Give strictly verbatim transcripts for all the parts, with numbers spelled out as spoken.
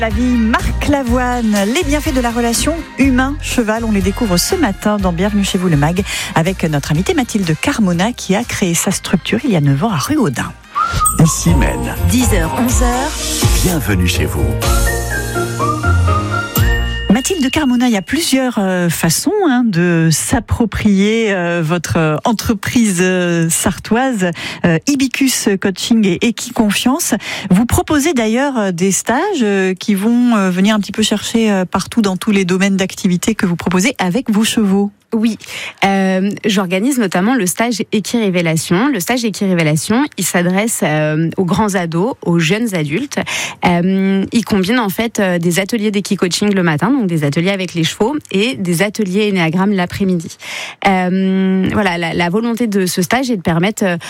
La vie, Marc Lavoine, les bienfaits de la relation humain-cheval, on les découvre ce matin dans Bienvenue chez vous le mag avec notre invitée Mathilde Carmona qui a créé sa structure il y a neuf ans à Ruaudin. Ici Maine. dix heures, onze heures. Bienvenue chez vous. Mathilde Carmona, il y a plusieurs euh, façons hein, de s'approprier euh, votre euh, entreprise euh, sartoise, euh, Ibicus Coaching et Equiconfiance. Vous proposez d'ailleurs euh, des stages euh, qui vont euh, venir un petit peu chercher euh, partout dans tous les domaines d'activité que vous proposez avec vos chevaux. Oui, euh, j'organise notamment le stage Équirévélation. Le stage Équirévélation, il s'adresse euh, aux grands ados, aux jeunes adultes. Euh, il combine en fait euh, des ateliers d'équicoaching le matin, donc des ateliers avec les chevaux, et des ateliers énéagramme l'après-midi. Euh, voilà, la, la volonté de ce stage est de permettre euh,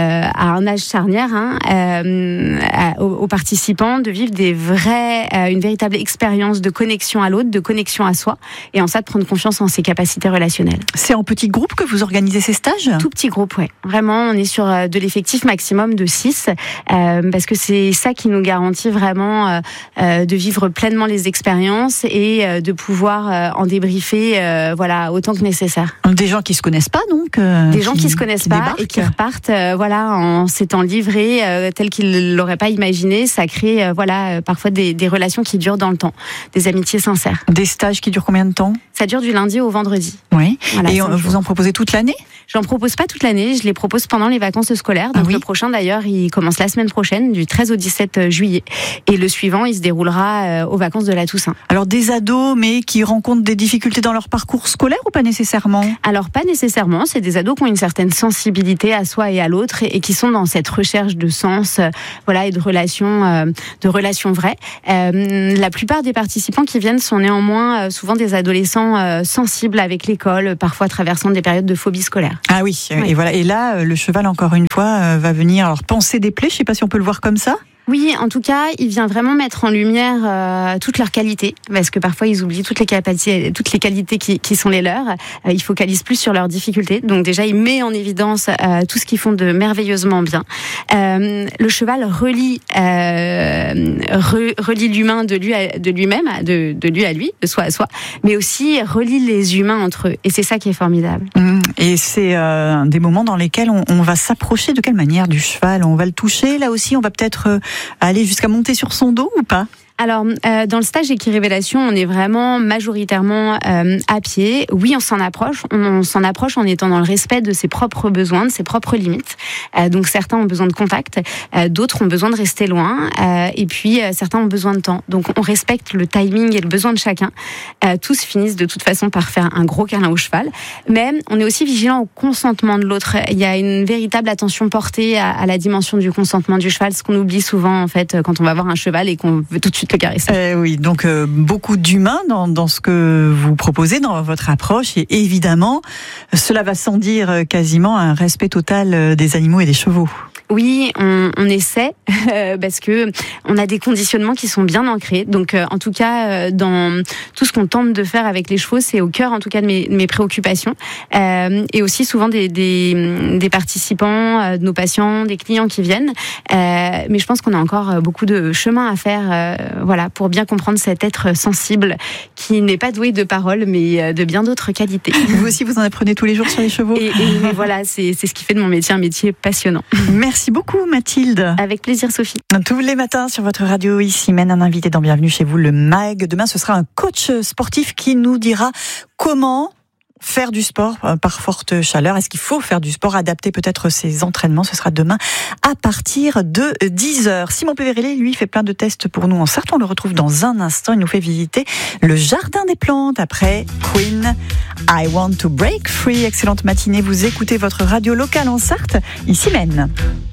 à un âge charnière hein, euh, à, aux, aux participants de vivre des vrais, euh, une véritable expérience de connexion à l'autre, de connexion à soi, et en ça de prendre confiance en ses capacités relationnelles. C'est en petits groupes que vous organisez ces stages ? Tout petit groupe, ouais. Vraiment, on est sur de l'effectif maximum de six, euh, parce que c'est ça qui nous garantit vraiment euh, euh, de vivre pleinement les expériences et euh, de pouvoir euh, en débriefer, euh, voilà, autant que nécessaire. Des gens qui se connaissent pas, donc euh, Des gens qui, qui se connaissent qui pas débarquent. Et qui repartent, euh, voilà, en s'étant livrés euh, tels qu'ils l'auraient pas imaginé. Ça crée, euh, voilà, euh, parfois des, des relations qui durent dans le temps, des amitiés sincères. Des stages qui durent combien de temps ? Ça dure du lundi au vendredi. Oui. Voilà, et on, vous en proposez toute l'année ? J'en propose pas toute l'année, je les propose pendant les vacances scolaires. Donc ah oui. Le prochain d'ailleurs, il commence la semaine prochaine, du treize au dix-sept juillet. Et le suivant, il se déroulera euh, aux vacances de la Toussaint. Alors des ados, mais qui rencontrent des difficultés dans leur parcours scolaire ou pas nécessairement ? Alors pas nécessairement, c'est des ados qui ont une certaine sensibilité à soi et à l'autre et, et qui sont dans cette recherche de sens, euh, voilà, et de relations, euh, de relations vraies. Euh, la plupart des participants qui viennent sont néanmoins euh, souvent des adolescents euh, sensibles avec l'école, parfois traversant des périodes de phobie scolaire. Ah oui, oui. Et voilà. Et là, le cheval, encore une fois, va venir alors penser des plaies. Je ne sais pas si on peut le voir comme ça. Oui, en tout cas, il vient vraiment mettre en lumière euh, toutes leurs qualités, parce que parfois ils oublient toutes les capacités, toutes les qualités qui, qui sont les leurs. Euh, ils focalisent plus sur leurs difficultés. Donc déjà, il met en évidence euh, tout ce qu'ils font de merveilleusement bien. Euh, le cheval relie, euh, re, relie l'humain de lui, à, de lui-même, de, de lui à lui, de soi à soi, mais aussi relie les humains entre eux. Et c'est ça qui est formidable. Mmh. Et c'est euh, des moments dans lesquels on, on va s'approcher de quelle manière du cheval ? On va le toucher, là aussi, on va peut-être euh, aller jusqu'à monter sur son dos ou pas ? Alors, euh, dans le stage Équirévélation, on est vraiment majoritairement euh, à pied. Oui, on s'en approche. On, on s'en approche en étant dans le respect de ses propres besoins, de ses propres limites. Euh, donc, certains ont besoin de contact, euh, d'autres ont besoin de rester loin, euh, et puis euh, certains ont besoin de temps. Donc, on respecte le timing et le besoin de chacun. Euh, tous finissent de toute façon par faire un gros câlin au cheval, mais on est aussi vigilant au consentement de l'autre. Il y a une véritable attention portée à, à la dimension du consentement du cheval, ce qu'on oublie souvent en fait quand on va voir un cheval et qu'on veut tout de suite le caresser. Euh, oui, donc euh, beaucoup d'humains dans, dans ce que vous proposez, dans votre approche, et évidemment, cela va sans dire euh, quasiment un respect total euh, des animaux et des chevaux. Oui, on, on essaie euh, parce que on a des conditionnements qui sont bien ancrés. Donc, euh, en tout cas, euh, dans tout ce qu'on tente de faire avec les chevaux, c'est au cœur, en tout cas, de mes, de mes préoccupations. Euh, et aussi souvent des, des, des participants, euh, de nos patients, des clients qui viennent. Euh, mais je pense qu'on a encore beaucoup de chemin à faire, euh, voilà, pour bien comprendre cet être sensible qui n'est pas doué de parole, mais de bien d'autres qualités. Vous aussi, vous en apprenez tous les jours sur les chevaux. Et, et voilà, c'est, c'est ce qui fait de mon métier un métier passionnant. Merci beaucoup Mathilde. Avec plaisir Sophie. Tous les matins sur votre radio, ici mène un invité dans Bienvenue chez vous, le mag. Demain, ce sera un coach sportif qui nous dira comment faire du sport par forte chaleur. Est-ce qu'il faut faire du sport, adapter peut-être ses entraînements ? Ce sera demain à partir de dix heures. Simon Péverelli, lui, fait plein de tests pour nous en Sarthe. On le retrouve dans un instant. Il nous fait visiter le jardin des plantes après Queen. I want to break free. Excellente matinée. Vous écoutez votre radio locale en Sarthe. Ici Maine.